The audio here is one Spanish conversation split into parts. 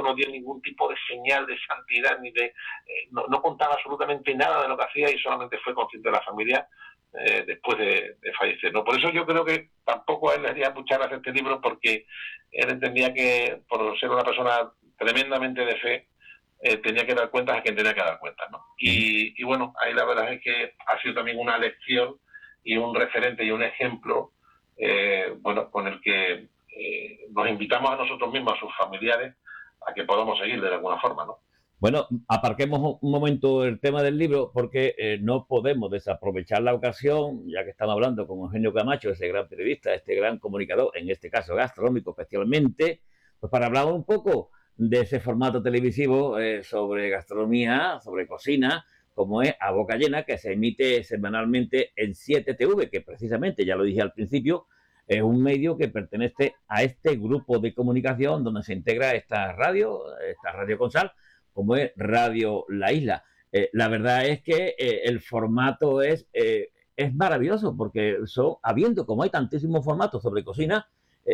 no dio ningún tipo de señal de santidad, ni de no contaba absolutamente nada de lo que hacía y solamente fue consciente de la familia después de fallecer, ¿no? Por eso yo creo que tampoco a él le haría mucha gracia este libro, porque él entendía que, por ser una persona tremendamente de fe, tenía que dar cuentas a quien tenía que dar cuentas, ¿no? Y bueno, ahí la verdad es que ha sido también una lección y un referente y un ejemplo, bueno, con el que nos invitamos a nosotros mismos, a sus familiares, a que podamos seguir de alguna forma, ¿no? Bueno, aparquemos un momento el tema del libro, porque no podemos desaprovechar la ocasión, ya que estamos hablando con Eugenio Camacho, ese gran periodista, este gran comunicador, en este caso gastronómico especialmente, pues para hablar un poco de ese formato televisivo sobre gastronomía, sobre cocina, como es A Boca Llena, que se emite semanalmente en 7TV, que precisamente, ya lo dije al principio, es un medio que pertenece a este grupo de comunicación donde se integra esta radio con sal, como es Radio La Isla. La verdad es que el formato es maravilloso, porque habiendo como hay tantísimos formatos sobre cocina,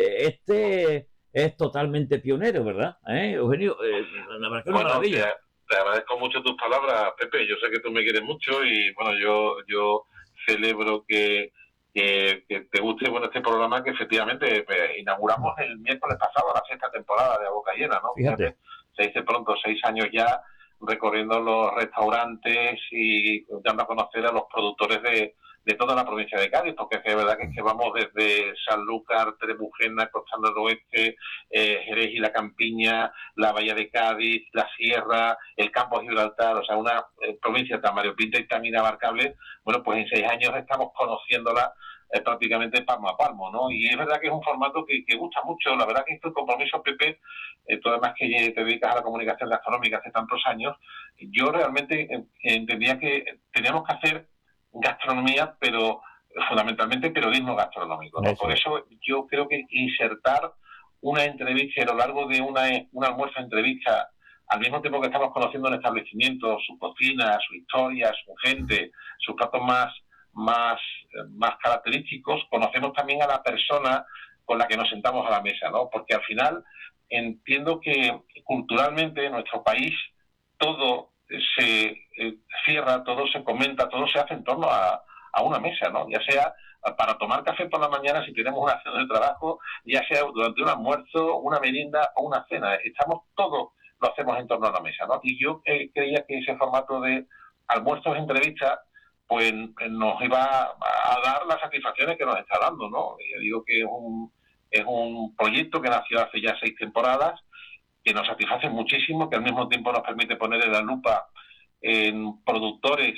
este es totalmente pionero, ¿verdad? Eugenio, la verdad que es una maravilla. Te agradezco mucho tus palabras, Pepe. Yo sé que tú me quieres mucho y bueno, yo celebro que te guste este programa, que efectivamente inauguramos el miércoles pasado la 6ª temporada de A Boca Llena, ¿no? Fíjate. Se dice pronto, 6 años ya recorriendo los restaurantes y dando a conocer a los productores de toda la provincia de Cádiz, porque es verdad que vamos desde Sanlúcar, Trebujena, Costa del Oeste, Jerez y la Campiña, la Bahía de Cádiz, la Sierra, el Campo de Gibraltar, o sea, una provincia tan variopinta y tan inabarcable. Bueno, pues en 6 años estamos conociéndola prácticamente palmo a palmo, ¿no? Y es verdad que es un formato que gusta mucho. La verdad que esto, el compromiso, Pepe, tú además que te dedicas a la comunicación gastronómica hace tantos años, yo realmente entendía que teníamos que hacer gastronomía, pero fundamentalmente periodismo gastronómico, ¿no? Por eso yo creo que insertar una entrevista a lo largo de un almuerzo entrevista, al mismo tiempo que estamos conociendo el establecimiento, su cocina, su historia, su gente, sus platos más característicos, conocemos también a la persona con la que nos sentamos a la mesa, ¿no? Porque al final entiendo que culturalmente en nuestro país todo se cierra, todo se comenta, todo se hace en torno a una mesa, ¿no? Ya sea para tomar café por la mañana si tenemos una cena de trabajo, ya sea durante un almuerzo, una merienda o una cena. Todo lo hacemos en torno a la mesa, ¿no? Y yo creía que ese formato de almuerzos, entrevistas, pues nos iba a dar las satisfacciones que nos está dando, ¿no? Yo digo que es un proyecto que nació hace ya 6 temporadas, que nos satisface muchísimo, que al mismo tiempo nos permite poner en la lupa en productores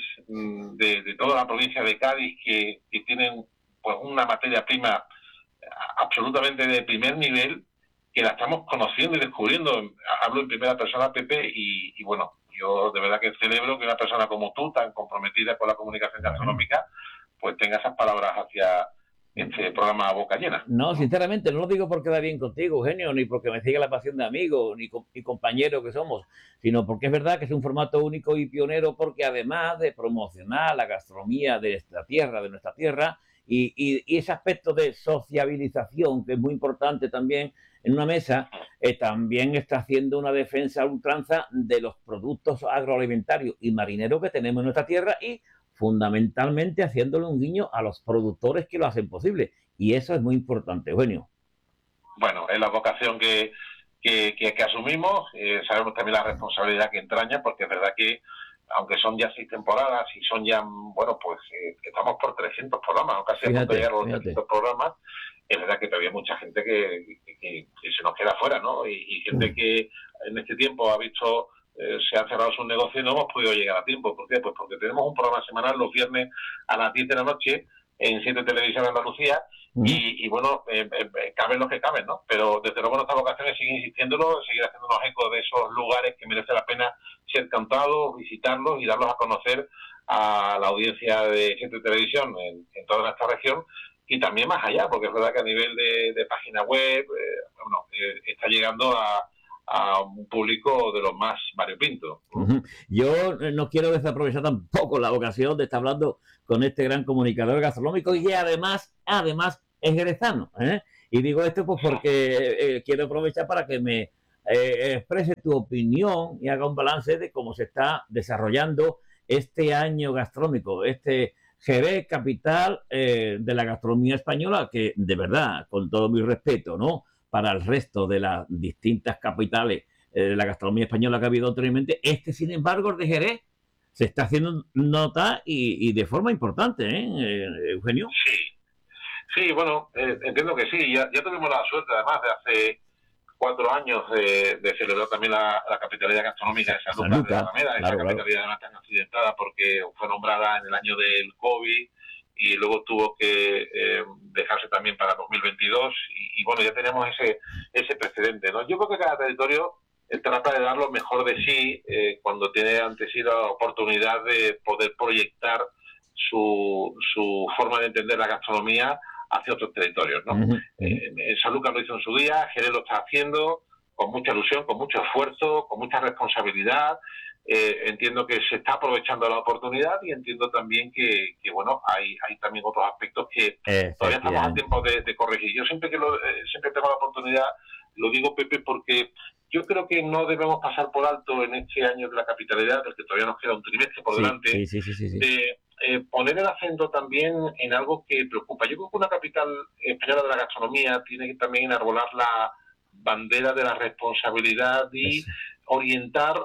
de toda la provincia de Cádiz que tienen pues una materia prima absolutamente de primer nivel, que la estamos conociendo y descubriendo. Hablo en primera persona, Pepe, y bueno, yo de verdad que celebro que una persona como tú, tan comprometida con la comunicación gastronómica, pues tenga esas palabras hacia este programa A Boca Llena. No, sinceramente, no lo digo porque da bien contigo, Eugenio, ni porque me siga la pasión de amigo, ni compañero que somos, sino porque es verdad que es un formato único y pionero, porque además de promocionar la gastronomía de nuestra tierra, y ese aspecto de sociabilización, que es muy importante también en una mesa, también está haciendo una defensa a ultranza de los productos agroalimentarios y marineros que tenemos en nuestra tierra, y fundamentalmente haciéndole un guiño a los productores que lo hacen posible. Y eso es muy importante, Eugenio. Bueno, es la vocación que asumimos, sabemos también la responsabilidad que entraña, porque es verdad que aunque son ya 6 temporadas y son ya, bueno, pues estamos por 300 programas, o casi a punto de llegar a los 300 programas, es verdad que todavía hay mucha gente que se nos queda fuera, ¿no? Y gente que en este tiempo ha visto se han cerrado sus negocios y no hemos podido llegar a tiempo. ¿Por qué? Pues porque tenemos un programa semanal los viernes a las 10 de la noche en 7 Televisión Andalucía, y bueno, caben los que caben, ¿no? Pero desde luego nuestra vocación es seguir insistiéndolo, seguir haciéndonos eco de esos lugares que merece la pena ser cantados, visitarlos y darlos a conocer a la audiencia de 7 Televisión en toda nuestra región, y también más allá, porque es verdad que a nivel de página web, está llegando a un público de los más variopintos. Yo no quiero desaprovechar tampoco la ocasión de estar hablando con este gran comunicador gastronómico, y además es jerezano, ¿eh? Y digo esto pues porque quiero aprovechar para que me exprese tu opinión y haga un balance de cómo se está desarrollando este año gastronómico, este Jerez, capital de la gastronomía española, que de verdad, con todo mi respeto, ¿no?, para el resto de las distintas capitales de la gastronomía española que ha habido anteriormente, sin embargo, el de Jerez se está haciendo nota y de forma importante, Eugenio. Sí, bueno, entiendo que sí. Ya tuvimos la suerte, además, de hace 4 años de celebrar también la capitalidad gastronómica de San Lucas de la Alameda, esa capitalidad además tan accidentada porque fue nombrada en el año del COVID y luego tuvo que dejarse también para 2022 y bueno, ya tenemos ese precedente, ¿no? Yo creo que cada territorio trata de dar lo mejor de sí cuando tiene ante sí la oportunidad de poder proyectar su forma de entender la gastronomía hacia otros territorios, ¿no? San Lucas lo hizo en su día, Jerez lo está haciendo con mucha ilusión, con mucho esfuerzo, con mucha responsabilidad. Entiendo que se está aprovechando la oportunidad y entiendo también que bueno, hay también otros aspectos que todavía estamos a tiempo de corregir. Yo siempre siempre tengo la oportunidad, lo digo, Pepe, porque yo creo que no debemos pasar por alto en este año de la capitalidad, del que todavía nos queda un trimestre por delante, de poner el acento también en algo que preocupa. Yo creo que una capital española de la gastronomía tiene que también enarbolar la bandera de la responsabilidad y orientar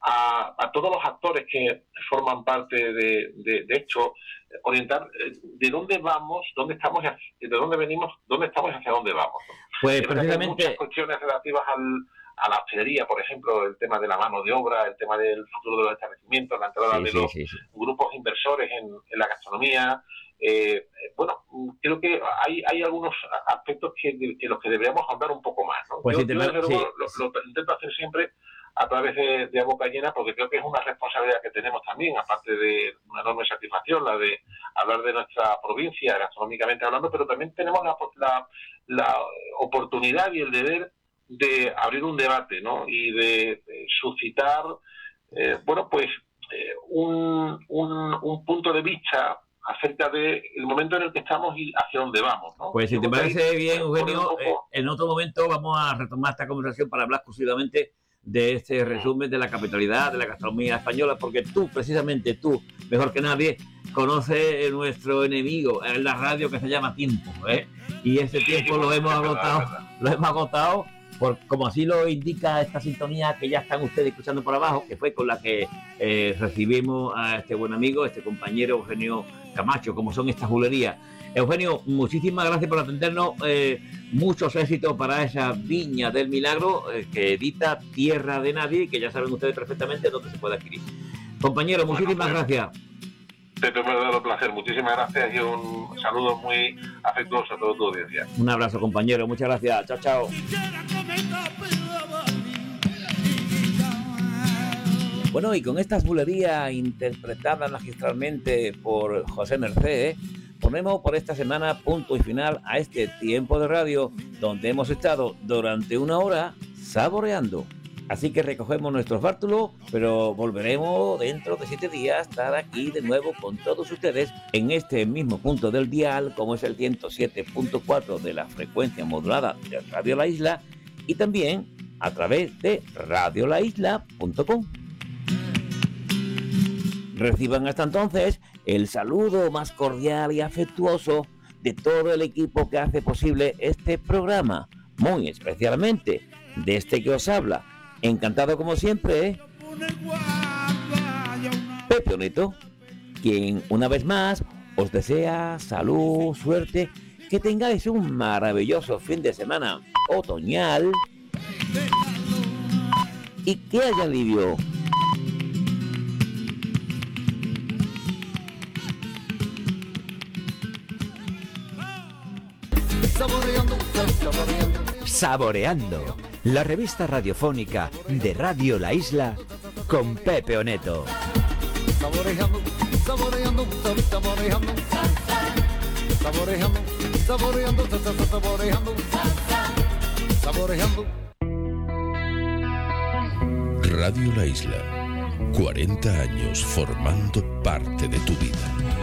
a todos los actores que forman parte de hecho, orientar de dónde vamos, dónde estamos, de dónde venimos, dónde estamos y hacia dónde vamos, ¿no? Pues precisamente muchas cuestiones relativas a la hostelería, por ejemplo, el tema de la mano de obra, el tema del futuro de los establecimientos, la entrada de los grupos inversores en la gastronomía. Bueno, creo que hay algunos aspectos que los que deberíamos hablar un poco más, ¿no? Pues yo desde luego lo intento hacer siempre a través de A Boca Llena, porque creo que es una responsabilidad que tenemos también, aparte de una enorme satisfacción, la de hablar de nuestra provincia, gastronómicamente hablando, pero también tenemos la oportunidad y el deber de abrir un debate, ¿no? Y de suscitar, bueno, pues un punto de vista acerca del momento en el que estamos y hacia dónde vamos, ¿no? Pues si te parece bien, Eugenio, en otro momento vamos a retomar esta conversación para hablar exclusivamente de este resumen de la capitalidad de la gastronomía española, porque precisamente tú, mejor que nadie, conoces nuestro enemigo en la radio, que se llama tiempo, y ese tiempo lo hemos agotado, como así lo indica esta sintonía que ya están ustedes escuchando por abajo, que fue con la que recibimos a este buen amigo, este compañero Eugenio Camacho, como son estas bulerías. Eugenio, muchísimas gracias por atendernos, muchos éxitos para esa Viña del Milagro que edita Tierra de Nadie y que ya saben ustedes perfectamente dónde se puede adquirir. Compañero, muchísimas gracias. Pepe, un verdadero placer, muchísimas gracias y un saludo muy afectuoso a toda tu audiencia. Un abrazo, compañero, muchas gracias, chao, chao. Bueno, y con estas bulerías interpretadas magistralmente por José Merced, ponemos por esta semana punto y final a este tiempo de radio donde hemos estado durante una hora saboreando. Así que recogemos nuestros bártulos, pero volveremos dentro de 7 días a estar aquí de nuevo con todos ustedes en este mismo punto del dial, como es el 107.4 de la frecuencia modulada de Radio La Isla y también a través de radiolaisla.com. Reciban hasta entonces el saludo más cordial y afectuoso de todo el equipo que hace posible este programa, muy especialmente de este que os habla. Encantado como siempre, Pepe Oneto, quien una vez más os desea salud, suerte, que tengáis un maravilloso fin de semana otoñal y que haya alivio. Saboreando, la revista radiofónica de Radio La Isla con Pepe Oneto. Saboreando, saboreando, saboreando, saboreando, saboreando, saboreando, saboreando. Radio La Isla, 40 años formando parte de tu vida.